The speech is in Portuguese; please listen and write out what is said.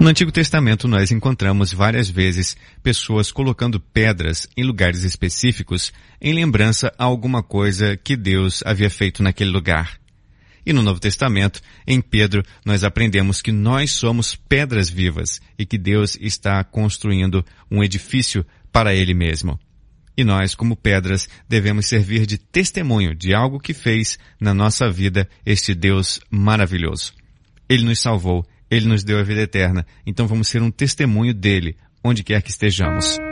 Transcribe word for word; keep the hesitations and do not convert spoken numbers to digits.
No Antigo Testamento nós encontramos várias vezes pessoas colocando pedras em lugares específicos em lembrança a alguma coisa que Deus havia feito naquele lugar. E no Novo Testamento, em Pedro, nós aprendemos que nós somos pedras vivas e que Deus está construindo um edifício para Ele mesmo. E nós, como pedras, devemos servir de testemunho de algo que fez na nossa vida este Deus maravilhoso. Ele nos salvou, Ele nos deu a vida eterna, então vamos ser um testemunho dele, onde quer que estejamos.